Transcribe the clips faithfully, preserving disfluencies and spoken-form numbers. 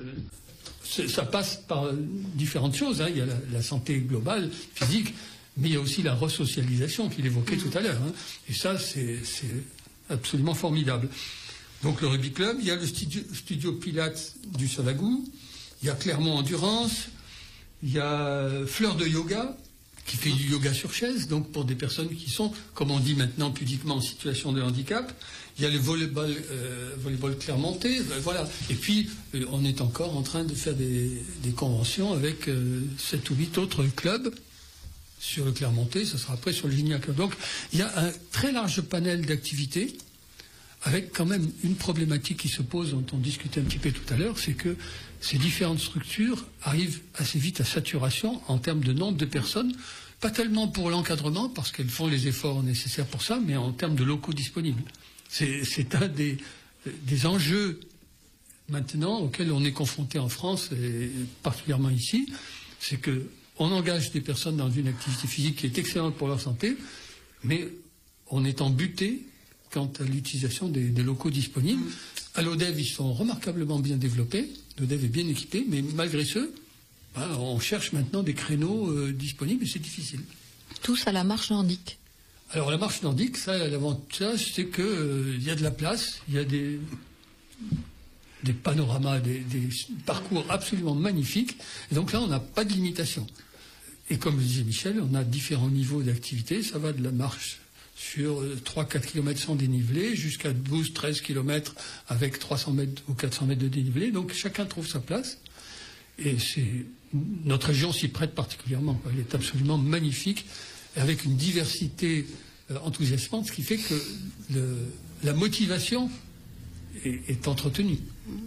ça passe par différentes choses. Hein. Il y a la, la santé globale, physique, mais il y a aussi la resocialisation qu'il évoquait tout à l'heure. Hein. Et ça, c'est absolument formidable. Donc le Rugby Club, il y a le studio, studio Pilates du Solagou, il y a Clermont Endurance, il y a Fleur de Yoga, qui fait du yoga sur chaise, donc pour des personnes qui sont, comme on dit maintenant pudiquement, en situation de handicap. Il y a le volleyball, euh, volleyball clermontais, ben voilà. Et puis, euh, on est encore en train de faire des, des conventions avec euh, sept ou huit autres clubs sur le Clermontais, ça sera après sur le Gignac. Donc, il y a un très large panel d'activités, avec quand même une problématique qui se pose, dont on discutait un petit peu tout à l'heure, c'est que ces différentes structures arrivent assez vite à saturation en termes de nombre de personnes, pas tellement pour l'encadrement, parce qu'elles font les efforts nécessaires pour ça, mais en termes de locaux disponibles. C'est un des, des enjeux maintenant auxquels on est confronté en France, et particulièrement ici, c'est qu'on engage des personnes dans une activité physique qui est excellente pour leur santé, mais on est embuté quant à l'utilisation des, des locaux disponibles. À l'O D E V, ils sont remarquablement bien développés, l'O D E V est bien équipé, mais malgré ce, ben, on cherche maintenant des créneaux euh, disponibles et c'est difficile. Tous à la marche nordique. Alors la marche nordique, ça, l'avantage, c'est qu'il euh, y a de la place, il y a des, des panoramas, des, des parcours absolument magnifiques, et donc là, on n'a pas de limitation. Et comme le disait Michel, on a différents niveaux d'activité, ça va de la marche sur trois à quatre kilomètres sans dénivelé, jusqu'à douze à treize kilomètres avec trois cents mètres ou quatre cents mètres de dénivelé. Donc chacun trouve sa place. Et c'est notre région s'y prête particulièrement. Elle est absolument magnifique, avec une diversité euh, enthousiasmante, ce qui fait que le, la motivation est, est entretenue.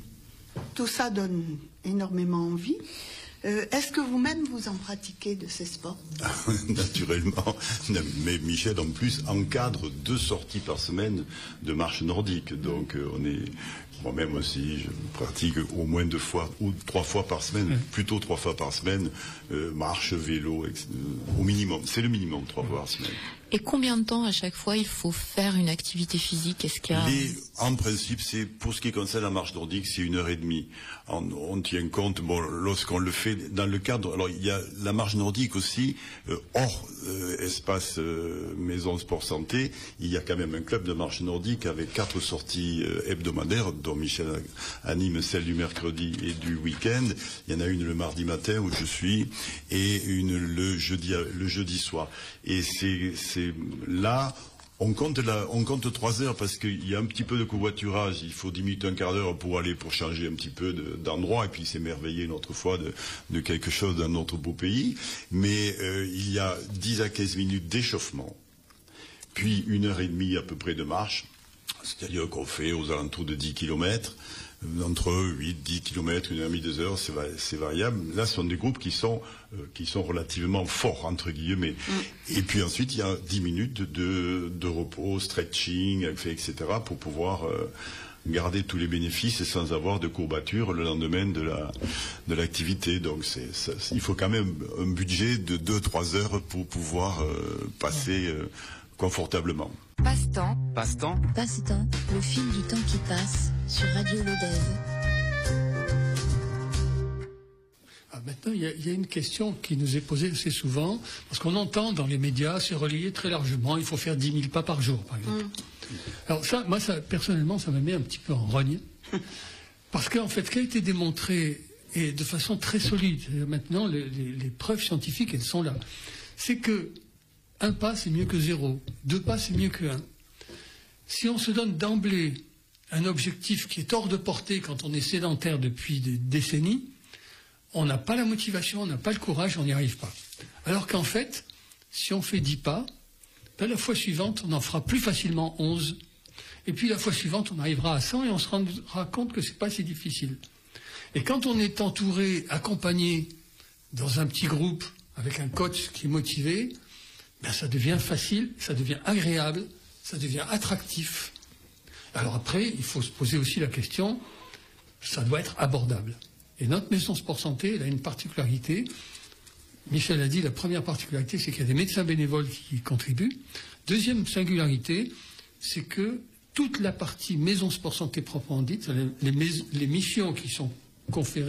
Tout ça donne énormément envie. Euh, Est-ce que vous-même vous en pratiquez de ces sports? Naturellement, mais Michel en plus encadre deux sorties par semaine de marche nordique, donc euh, on est, moi-même aussi, je pratique au moins deux fois ou trois fois par semaine, mmh. plutôt trois fois par semaine, euh, marche, vélo, euh, au minimum, c'est le minimum trois fois par semaine. Et combien de temps à chaque fois il faut faire une activité physique? Est-ce qu'il y a... Les, en principe, c'est pour ce qui concerne la marche nordique, c'est une heure et demie. On, on tient compte, bon, lorsqu'on le fait dans le cadre. Alors il y a la marche nordique aussi, euh, hors euh, espace euh, maison sport santé. Il y a quand même un club de marche nordique avec quatre sorties euh, hebdomadaires, dont Michel anime celle du mercredi et du week-end. Il y en a une le mardi matin où je suis et une le jeudi le jeudi soir. Et c'est là, on compte là, on compte trois heures parce qu'il y a un petit peu de covoiturage. Il faut dix minutes, un quart d'heure pour aller, pour changer un petit peu d'endroit et puis s'émerveiller une autre fois de, de quelque chose dans notre beau pays. Mais euh, il y a dix à quinze minutes d'échauffement, puis une heure et demie à peu près de marche. C'est-à-dire qu'on fait aux alentours de dix kilomètres, entre huit, dix kilomètres, une heure et demie, deux heures, c'est variable. Là, ce sont des groupes qui sont, euh, qui sont relativement forts, entre guillemets. Mm. Et puis ensuite, il y a dix minutes de, de repos, stretching, et cetera, pour pouvoir euh, garder tous les bénéfices sans avoir de courbatures le lendemain de la, de l'activité. Donc, c'est, ça, il faut quand même un budget de deux à trois heures pour pouvoir euh, passer euh, confortablement. Passe-temps. Passe-temps. Passe-temps. Le fil du temps qui passe sur Radio l'O D E V. Ah, maintenant, il y, y a une question qui nous est posée assez souvent, parce qu'on entend dans les médias, c'est relayé très largement, il faut faire dix mille pas par jour, par exemple. Mmh. Alors ça, moi, ça, personnellement, ça me met un petit peu en rogne, parce qu'en fait, ce qui a été démontré, et de façon très solide, maintenant, les, les, les preuves scientifiques, elles sont là, c'est que un pas, c'est mieux que zéro. Deux pas, c'est mieux que un. Si on se donne d'emblée un objectif qui est hors de portée quand on est sédentaire depuis des décennies, on n'a pas la motivation, on n'a pas le courage, on n'y arrive pas. Alors qu'en fait, si on fait dix pas, ben la fois suivante, on en fera plus facilement onze. Et puis la fois suivante, on arrivera à cent et on se rendra compte que c'est pas si difficile. Et quand on est entouré, accompagné dans un petit groupe avec un coach qui est motivé, ben ça devient facile, ça devient agréable, ça devient attractif. Alors après, il faut se poser aussi la question, ça doit être abordable. Et notre maison sport santé, elle a une particularité. Michel a dit, la première particularité, c'est qu'il y a des médecins bénévoles qui contribuent. Deuxième singularité, c'est que toute la partie maison sport santé proprement dite, les, les, les missions qui sont conférées